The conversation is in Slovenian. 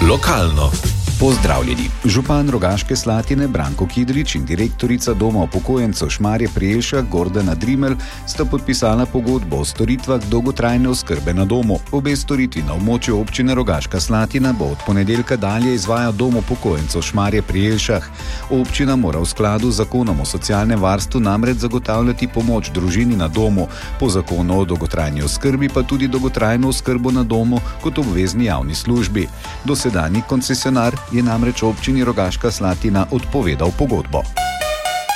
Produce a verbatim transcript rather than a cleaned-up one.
Lokalno. Pozdravljeni. Župan Rogaške Slatine Branko Kidrič in direktorica Doma upokojencev Šmarje pri Jelšah Gordana Drimelj sta podpisala pogodbo o storitvah dolgotrajne oskrbe na domu. Obe storitvi na območju občine Rogaška Slatina bo od ponedeljka dalje izvajal Dom upokojencev Šmarje pri Jelšah. Občina mora v skladu z zakonom o socialnem varstvu namreč zagotavljati pomoč družini na domu, po zakonu o dolgotrajni oskrbi pa tudi dolgotrajno oskrbo na domu kot obvezni javni službi. Dosedanji koncesionar je namreč občini Rogaška Slatina odpovedal pogodbo.